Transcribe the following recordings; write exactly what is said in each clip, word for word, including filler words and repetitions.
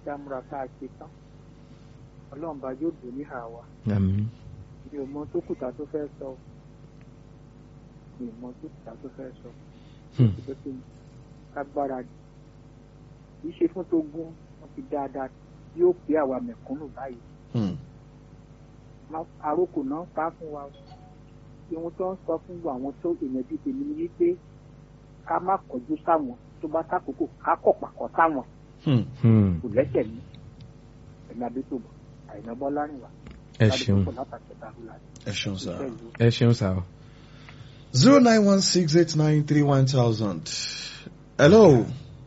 já múra ká ṣe tán ọlọ́run bá yóò dùn ní àwa àmín. mi ò mọ tó kùtà tó fẹ́ sọ mi ò mọ tó kùtà tó fẹ́ sọ tó tó kágbára kì í ṣe fún tó gún wọn fi dáadáa yóò pé àwa mẹ̀kúnnù báyìí àròkò náà ká fún wa ohun tó ń sọ fún àwọn tó èèyàn bíi tèmi ni wípé ká má kọjú sáwọn tó bá sákòókò ká kọ̀ pàkọ́ sáwọn kò lẹ́sẹ̀ ní ẹ̀mí adétòbọ̀ àìná bọ́lá rìn wá. ẹ ṣeun ẹ ṣeun sá. ẹ ṣeun sá. zero nine one six eight nine three one thousand. hello.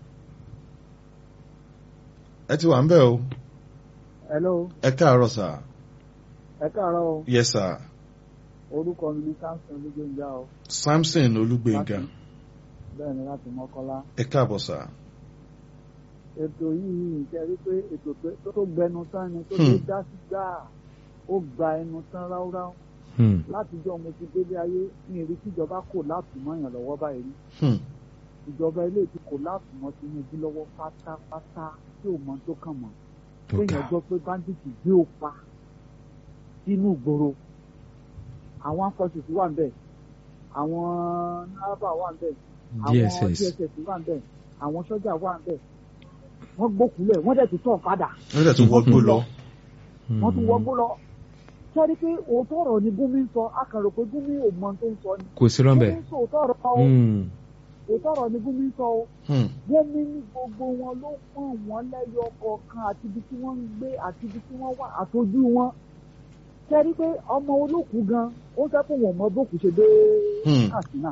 ẹ ti wà ń bẹ̀ o. hello. ẹ káàárọ̀ sá. ẹ káàárọ̀ o. yes sir. orúkọ mi ni Samson Olúgbénga o. Samson Olúgbénga. bẹ́ẹ̀ ni láti Mọ́kọ́lá. ẹ káàbọ̀ sá. ètò yìí ń kẹ́ rí pé ètò tó gbẹnu tán ni tó tó dá sí gbáà ó gba ẹnu tán ráúráú. látijọ́ mo ti délé ayé ní ìrí tíjọba kò láti mọ́yàn lọ́wọ́ báyìí rí. ìjọba ilé ti kò láti mọ́ Tinubu lọ́wọ́ pátápátá tí ò mọ tó kàn mọ́. kéèyàn gbọ́ pé báńdíìtì gbé ó pa sínú ìgboro. àwọn afọ́sùsù wà ń bẹ̀ àwọn náírà wà ń bẹ̀ àwọn D S S wà ń bẹ̀ àwọn sọ́jà wà ń bẹ̀ wọ́n gbókùlẹ̀ wọ́n dẹ̀ tún tọ̀ padà. wọ́n dẹ̀ tún wọ́gbó lọ. wọ́n tún wọ́gbó lọ. sẹ́ni pé òótọ́ ọ̀rọ̀ ni Gúnmi ń sọ akàrò pé Gúnmi ò mọ tó ń sọ ni. kò sí rọ́ńbẹ́. Gúnmi ń sọ òótọ́ ọ̀rọ̀ o. òótọ́ ọ̀rọ̀ ni Gúnmi ń sọ o. Gúnmi ní gbogbo wọn ló pọ̀n wọ́n lẹ́yọ kọ̀ọ̀kan àti ibi tí wọ́n ń gbé àti ibi tí wọ́n wà àtọ́jú wọn. sẹ́ni pé ọmọ olókùú gan ó fẹ́ fún wọn mọ bókù ṣe dé Katsina.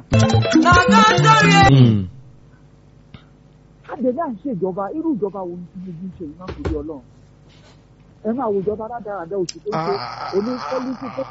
Adèlé à ń ṣèjọba irú ìjọba wo ni Tinubu ń ṣe iná torí Ọlọ́run ẹ máa wo ìjọba rádaràdà òsì tó ń ṣe onípọ́lísì tó.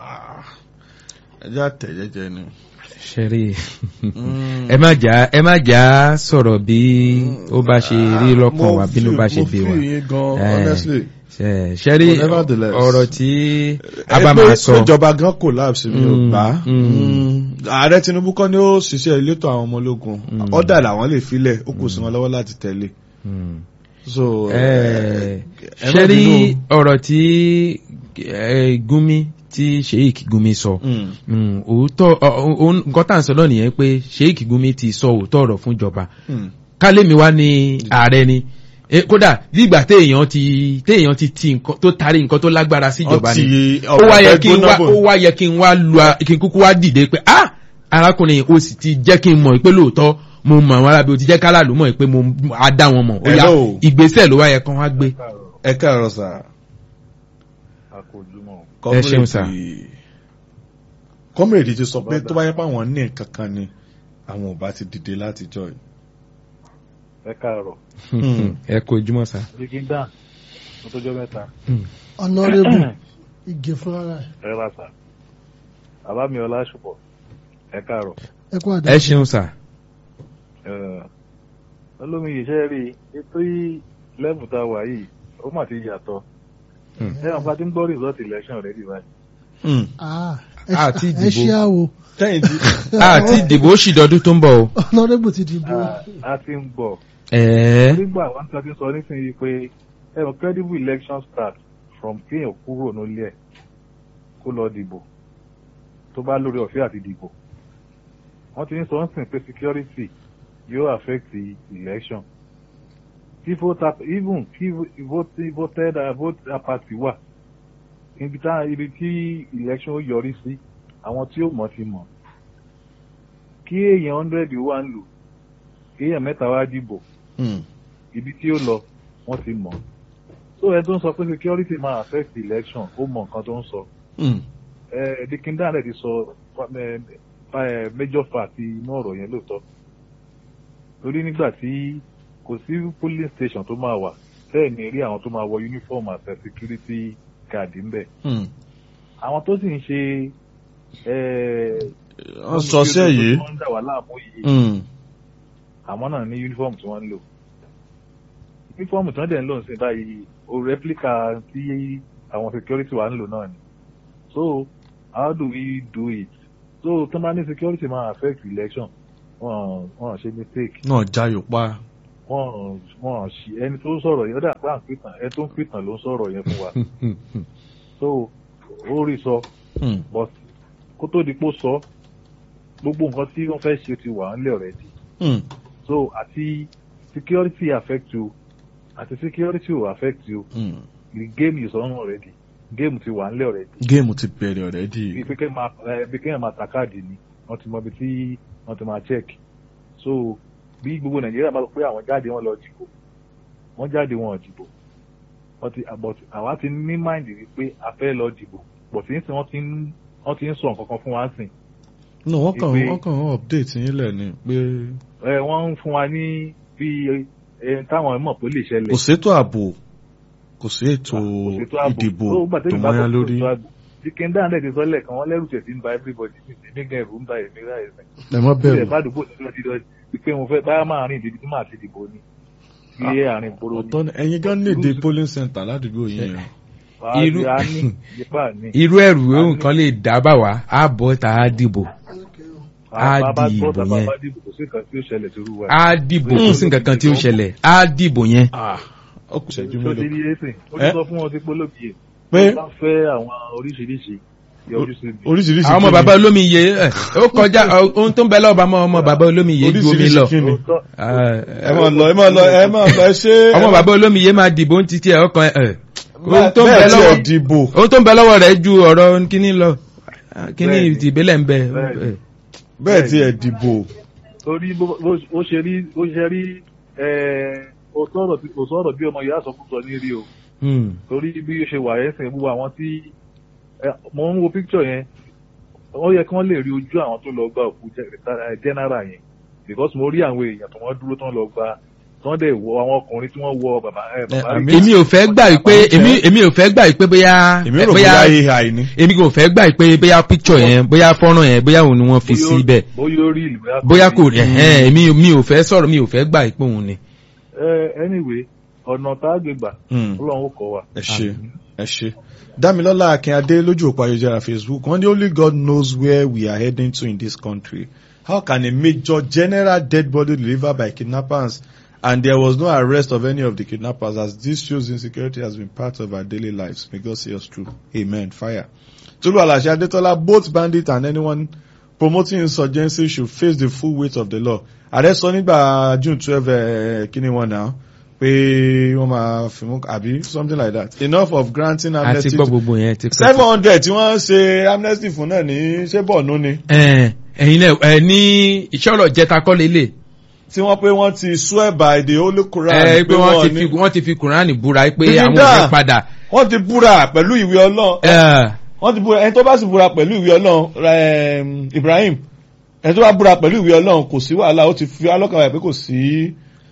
ẹ jẹ́ àtẹ̀jẹ́jẹ́ ni. ṣeré ẹ má jà ẹ má jà sọ̀rọ̀ bí ó bá ṣe rí lọ́kàn wa bínú bá ṣe bí wa. mo fi yín gan honestly. ṣeré ọ̀rọ̀ tí a bá máa sọ. ẹgbẹ́ ìjọba gan collapse mi ò gbà. ààrẹ Tinubu kọ́ ni ó ṣiṣẹ́ elétò àwọn ọmọ ológun ọ̀dà làwọn lè filẹ̀ ó kù sí wọn lọ́wọ́ láti tẹ̀lé. so ṣe rí ọ̀rọ̀ tí Gúnmi tí Sheikh Gúnmi sọ òótọ́ nǹkan tá à ń sọ lọ́nìí yẹn pé Sheikh Gúnmi ti sọ òótọ́ ọ̀rọ̀ fún ìjọba kálẹ̀mí wá ní ààrẹ ni kódà nígbà téèyàn ti téèyàn ti ti nǹkan tó tarí nǹkan tó lágbára sí ìjọba ni ó wá yẹ kí n wá ó wá yẹ kí n wá lu kí n kúkú wá dìde pé ah arákùnrin o sì ti jẹ́ kí n mọ̀ pé lóòótọ́ mo mọ̀ àwọn arábí o ti jẹ́ kálá ló mọ̀ pé mo á dá wọn mọ̀ ó yá ìgbésẹ̀ ló wá yẹ kán wá gbé. ẹ káàárọ̀ sà. ẹ ṣeun sà. kọ́mírèdì ti sọ pé tó bá yẹ pé àwọn ní nǹkan kan ni àwọn ò bá ti dìde láti jọ yìí. ẹ káàárọ̀. ẹ kú ojúmọ́ sà. jígídá mo tó jọ mẹ́ta. ọ̀nàrẹ́bù ìgè fúnra rẹ̀. ẹ rà sà. bàbá mi ọlá ṣùpọ̀ ẹ káàárọ̀. ẹ kú àdá. ẹ ṣeun sà. olómi yìí ṣe rí ètò yìí lẹ́bù tá a wà yìí ó mà ti yàtọ̀. ẹ wọn bá ti ń gbọ́ result election rẹ̀ dì báyìí. àti ẹ ṣe àwò. àti ìdìbò ó sì dọdún tó ń bọ̀ o. ọ̀nàrẹ́bù ti dìbò. a ti ń bọ̀. ẹ̀ẹ́. nígbà wọn kan ti sọ nísìnyí pé ẹ mọ̀ credible election start from kéèyàn kúrò nílé ẹ̀ kó lọ dìbò tó bá lórí ọ̀fẹ́ àti dìbò. wọ́n ti ń sọ ń sìn pé security yóò affect the election. tí voter even kí voted voter party wà ibi tá ibi tí election ó yọrí sí àwọn tí ó mọ̀ ti mọ̀. kí èèyàn hundred wà ń lò èèyàn mẹ́ta wá dìbò ibi tí ó lọ wọ́n ti mọ̀. so ẹ tó ń sọ pé security máa affect the election ó mọ nǹkan tó ń sọ. ẹ dikinda rẹ̀ ti sọ major part inú ọ̀rọ̀ yẹn lóòótọ́. torí nígbà tí kò sí polling station tó máa wà bẹ́ẹ̀ ni rí àwọn tó máa wọ uniform àti security guard ń bẹ̀. àwọn tó sì ń ṣe wọ́n sọ sí èyí wọ́n ń dà wá láàmú yìí àwọn náà ní uniform tí wọ́n ń lò. uniform tí wọ́n dẹ̀ ń lò ń sìn báyìí o replica tí àwọn security wa ń lò náà ni. so how do we do it? so tó máa ní security máa affect election wọ́n wọ́n ṣe mistake. náà jayò pa. wọ́n wọ́n ṣì ẹni tó ń sọ̀rọ̀ yẹn ó dà pé à ń pìtàn ẹni tó ń pìtàn ló ń sọ̀rọ̀ yẹn fún wa so ó rí sọ but kó tó di pé ó sọ gbogbo nǹkan tí wọ́n fẹ́ ṣe ti wà nílẹ̀ already so àti security affect you àti security will affect you mm. the game is on already game ti wà nílẹ̀ already game ti bẹ̀rẹ̀ already bí kéèyàn máa ta káàdì ni wọ́n ti mọ ibi tí wọ́n ti máa check so bí gbogbo nàìjíríà máa sọ pé àwọn jáde wọn lọ dìbò wọ́n jáde wọn ò dìbò wọ́n ti but àwa ti ní mind wípé a fẹ́ lọ dìbò but ní sìn wọ́n ti ń wọ́n ti ń sọ nǹkan kan fún wa sìn. no wọ́n kàn wọ́n kàn wọ́n update yín lẹ̀ ni pé. ẹ wọ́n ń fún wa ní bí táwọn mọ̀ pé lè ṣẹlẹ̀. kò sétò ààbò kò sí ètò ìdìbò tó mọ́yán lórí. chicken dan dẹ̀ ti sọ lẹ́ẹ̀kan wọ́n lẹ́rù tẹ̀sí ń ba everybody ní gẹ̀ ẹ̀rù ń ba èmi rà ẹ̀sẹ̀. ẹ má bẹ̀rù. ìṣẹ̀lẹ̀ bàdúgbò ti lọ sí lọ pé mo fẹ́ báyà máa rìn ibi tí màá ti dìbò ni. bí àárín ìgboro ni. ọ̀tọ̀ ẹ̀yin gan ní èdè polling center ládùúgbò yìí yẹn. irú irú ẹrù ohun kan lè dá bà wá á bọ́ tá a dìbò á dìbò yẹn á dìbò kò sí nǹkan kan tí ó ṣẹlẹ̀ á dìbò yẹn. ó kù ṣẹ́jú mélòó. tó ti rí ẹsẹ̀ ó ti sọ fún wọn ti polóbi yẹn. pé wọ́n bá fẹ́ àwọn oríṣiríṣi oríṣiríṣi àwọn ọmọ bàbá olómiyè ó kọjá ohun tó ń bẹ lọ́wọ́ ọmọ ọmọ bàbá olómiyè ju omi lọ. ẹ máa lọ ẹ máa lọ ẹ máa lọ ẹ ṣe. ọmọ bàbá olómiyè máa dìbò ń títí ẹ ọkàn ẹ ohun tó ń bẹ lọ́wọ́ dìbò ohun tó ń bẹ lọ́wọ́ rẹ̀ ju ọ̀rọ̀ kíní lọ kíní ìbílẹ̀ ń bẹ. bẹ́ẹ̀ tí ẹ dìbò. torí ó ṣe rí ó ṣe rí òsọ̀rọ̀ bí ọmọ ìyá àsọkúsọ ní rí o torí bí ó ṣe wà ẹ̀sìn gbogbo àwọn tí mo ń wo picture yẹn ó yẹ kí wọ́n lè rí ojú àwọn tó lọ gba òkú general yẹn because mo rí àwọn èèyàn tó wọ́n dúró tán lọ gba tán dẹ̀ wọ àwọn ọkùnrin tí wọ́n wọ bàbá bàbá rí. èmi ò fẹ́ gbà pé èmi èmi ò fẹ́ gbà pé bóyá bóyá èmi kò fẹ́ gbà pé bóyá picture yẹn bóyá fọ́nrán yẹn bóyá òun ni wọ́n fi síbẹ̀ bóyá kò rí èmi mi ò fẹ́ sọ̀rọ̀ mi ò fẹ́ gbà pé òun ni. anyway ọ̀nà tá a gbé gbà Ọlọ́run ó kọ́ wa. ẹ ṣe ẹ ṣe. Damilola Akinade lójú òpó ayélujára Facebook wọ́n ní only God knows where we are heading to in this country. How can a major general dead body delivered by kidnappers and there was no arrest of any of the kidnappers as this shows insecurity has been part of our daily lives. May God see us through. Amen. Fire. Tolu Alashe Adetola, both bandits and anyone promoting insurgency should face the full weight of the law. Ààrẹ sọ nígbà June twelve kíní wọn náà pé wọ́n máa fi mú àbí something like that. Enough of granting amnesty. àti gbọ́ gbogbo yẹn ti pẹ́. seven hundred tí wọ́n ṣe amnesty fún náà ní ṣé Borno ni. ẹ̀yin náà ẹ ní ìṣọ̀rọ̀ jẹta kọ́ lélẹ̀. tí wọ́n pé wọ́n ti swear by the Holy Quran. ẹ pé wọ́n ti fi wọ́n ti fi Quran búra pé àwọn ò ní padà. wọ́n ti búra pẹ̀lú ìwé Ọlọ́run. wọ́n ti búra ẹni tó bá sì búra pẹ̀lú ìwé Ọlọ́run Ibrahim ẹni tó bá búra pẹ̀lú ìwé Ọlọ́run kò sí wàhálà ó ti fi alọ́kàn wáyé pé kò sí.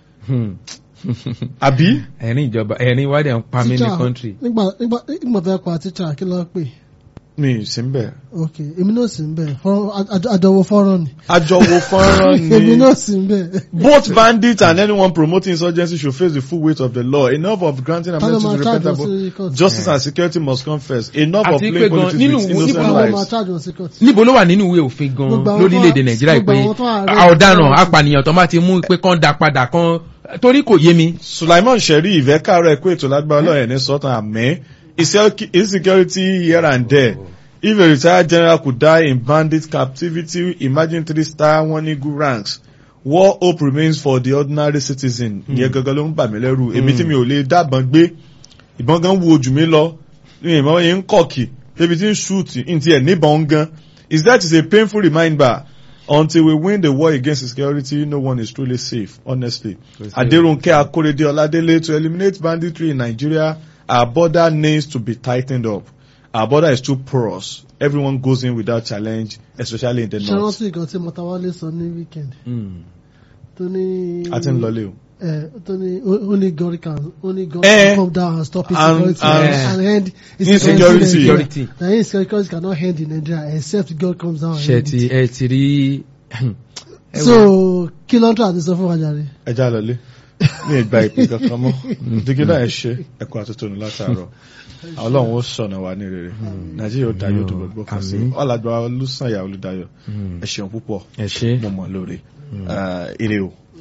àbí. ẹ̀rín ìjọba ẹ̀rín ìwádìí à ń pa mí ní country. nígbà nígbà nígbà tó yẹ pa tíṣà kí ló pè. mi sí ń bẹ̀. ok èmi náà sì ń bẹ̀ àjọwò fọ́nrán ni. àjọwò fọ́nrán ni. èmi náà sì ń bẹ̀. Both bandits and anyone promoting insurgency should face the full weight of the law. Enough of granting amnesty to repentable. Justice and security must come first. Enough of playing politics with innocent lives. níbo ló wà nínú ìwé òfin gan lórílẹ̀‐èdè Nàìjíríà pé ọ̀daràn apànìyàn tó bá ti mú pé kán dá padà kán torí kò yé mi. Sulaiman Sheriff ìfẹ́ káàárọ̀ ẹ̀kọ́ ètò lágbára ọlọ́run ní sọ́tàn àmẹ́ insecurity here and there. If a retired general could die in bandit captivity, imagine three star one eagle ranks. War hope remains for the ordinary citizen. Ìyẹn gangan ló ń bà mí lẹ́rù. Èmi tí mi ò lè dábàá gbé ìbọn gan wo ojú mi lọ. Ìmọ̀ yẹn ń kọ̀kì. Ebi tí ń ṣúùtì ntí ẹ̀ níbọn gan. Is that is a painful reminder. Until we win the war against insecurity, no one is truly safe, honestly. Aderunke Akorede Oladele, to eliminate banditry in Nigeria, our border needs to be tightened up. Our border is too porous. Everyone goes in without challenge, especially in the north. Ṣé rántí ìkan tí Mọ̀tàwálé sọ ní weekend? Tó ní. A ti ń lọlé o. Tó ní only God can only God can come down and stop insecurity and, and end insecurity. insecurity. Na insecurity cannot end in Nigeria except God comes down and ṣe ti ẹ ti rí. So kí ló ń tọ́ àti sọ fún wa jàre. Ẹ já lọlé ní ìgbà ìpè kankan mọ́ dígídá ẹ ṣe ẹ̀kọ́ àtúntò ní látàárọ̀ Ọlọ́run ó sọ̀nà wà ní rere Nàìjíríà ó dayọ̀ tó gbogbo kan sí ọ̀làgbà Olùsànyà Olùdáyọ̀ ẹ ṣeun púpọ̀ mo mọ̀ lóore ire o.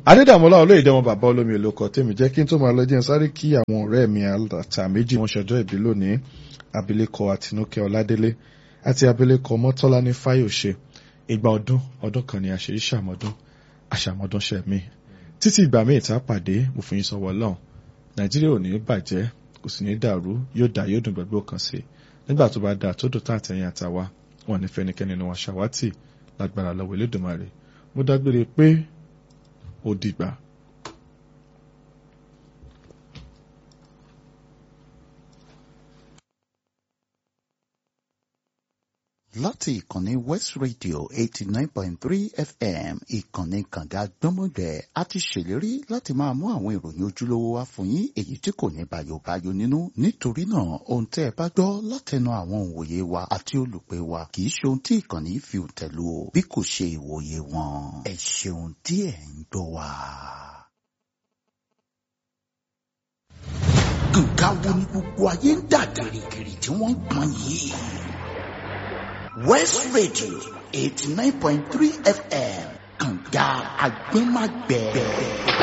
adédàmọ́lá olóyèdè wọn bàbá olómi olóko tèmi jẹ́ kí n tó máa lọ jẹ́ sáré kí àwọn ọ̀rẹ́ mi àtà méjì wọn ṣọjọ́ ìbí lónìí abilékọ àtinúkẹ́ ọládélé àti abilékọ mọ́tọ́lání fáyọ̀ṣe ìgbà ọdún ọdún kan ni àṣírí ṣàmọ́dún àṣàmọ́dún ṣẹ̀mí títí ìgbà míì tá a pàdé mo fi yín sọ̀wọ́ lọ́hùn nàìjíríà ò ní bàjẹ́ kò sì ní dàrú yóò dá yóò dùn gbogbo kan sí nígbà tó bá dà tó dùn tá àtẹ̀yìn àtàwa wọn ní fẹ́nikẹ́ni ni wọn ṣàwátì lágbára lọ́wọ́ Elédùmarè mo dágbére pé ó dìgbà. láti ìkànnì West Radio eighty nine point three F M ìkànnì kànga gbọ́mọgbẹ́ a ti ṣèlérí láti máa mú àwọn ìròyìn ojúlówó wá fún yín èyí tí kò ní bàyòbáyò nínú nítorí náà ohun tẹ́ ẹ bá gbọ́ látẹnu àwọn òǹwòye wa àti olùpẹ̀ wa kì í ṣe ohun tí ìkànnì fi tẹ̀lú o bí kò ṣe ìwòye wọn ẹ ṣeun tí ẹ ń gbọ́ wa. nǹkan wo ni gbogbo ayé ń dà gìrìgìrì tí wọ́n ń pọn yìí. West Radio eighty nine point three F M kànga àgbẹ̀màgbẹ̀.